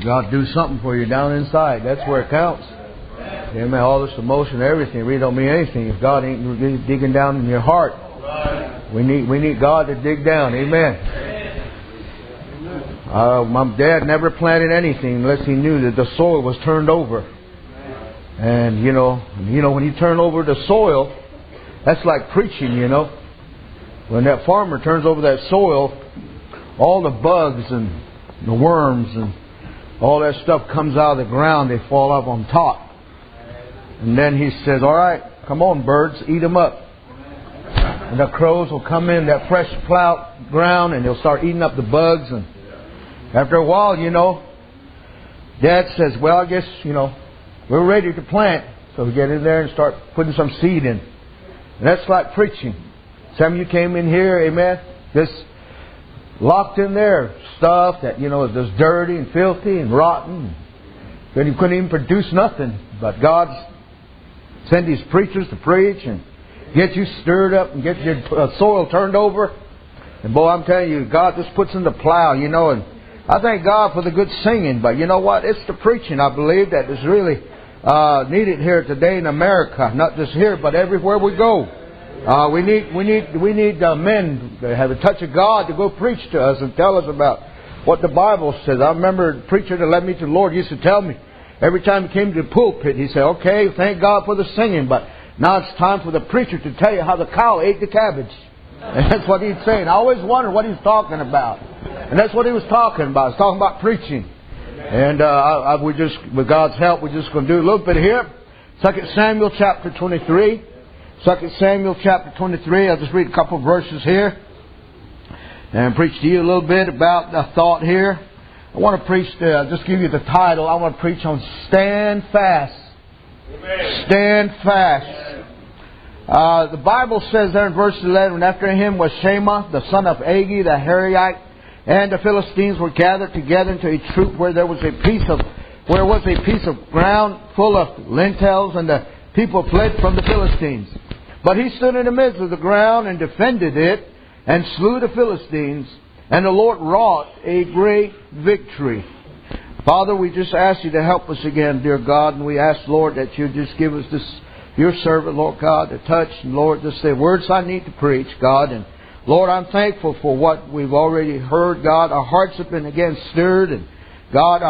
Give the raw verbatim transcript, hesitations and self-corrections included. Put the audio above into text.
God do something for you down inside. That's where it counts. Amen. All this emotion, everything, really don't mean anything if God ain't really digging down in your heart. We need we need God to dig down. Amen. Uh, my dad never planted anything unless he knew that the soil was turned over. And you know, you know when you turn over the soil, that's like preaching. You know, when that farmer turns over that soil, all the bugs and the worms and all that stuff comes out of the ground. They fall up on top. And then he says, all right, come on, birds, eat them up. And the crows will come in that fresh plowed ground and they'll start eating up the bugs. And after a while, you know, Dad says, well, I guess, you know, we're ready to plant. So we get in there and start putting some seed in. And that's like preaching. Some of you came in here, amen, just locked in there. Stuff that, you know, is just dirty and filthy and rotten. And you couldn't even produce nothing. But God's send these preachers to preach and get you stirred up and get your uh, soil turned over. And boy, I'm telling you, God just puts in the plow, you know. And I thank God for the good singing. But you know what? It's the preaching, I believe, that is really uh, needed here today in America. Not just here, but everywhere we go. Uh, we need we need we need uh, men that have a touch of God to go preach to us and tell us about what the Bible says. I remember the preacher that led me to the Lord used to tell me, every time he came to the pulpit, he said, okay, thank God for the singing, but now it's time for the preacher to tell you how the cow ate the cabbage. And that's what he'd say. And I always wondered what he was talking about. And that's what he was talking about. He was talking about preaching. And uh, I, I, we just, with God's help, we're just going to do a little bit here. Second Samuel chapter twenty-three. Second Samuel chapter twenty-three. I'll just read a couple of verses here and preach to you a little bit about the thought here. I want to preach, uh, I'll just give you the title. I want to preach on Stand Fast. Amen. Stand Fast. Uh, the Bible says there in verse eleven, after him was Shema, the son of Agi, the Hariite, and the Philistines were gathered together into a troop where there was a piece of where was a piece of ground full of lentils, and the people fled from the Philistines. But he stood in the midst of the ground and defended it, and slew the Philistines, and the Lord wrought a great victory. Father, we just ask you to help us again, dear God, and we ask, Lord, that you just give us this, your servant, Lord God, to touch, and Lord, just say words I need to preach, God. And Lord, I'm thankful for what we've already heard, God. Our hearts have been again stirred, and God,